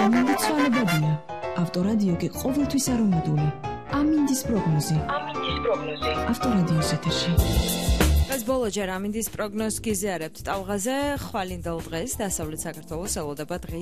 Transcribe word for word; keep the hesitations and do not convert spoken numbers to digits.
ამინდი ცვალებადია. ავტორადიო კი ყოველთვის არომატული. ამინდის პროგნოზი. ამინდის პროგნოზი. ავტორადიოს ეთერში. ეს ბოლოჯერ ამინდის პროგნოზს გიზიარებთ ტალღაზე. ხვალინდელ დღეს დასავლეთ საქართველოს ელოდება დღე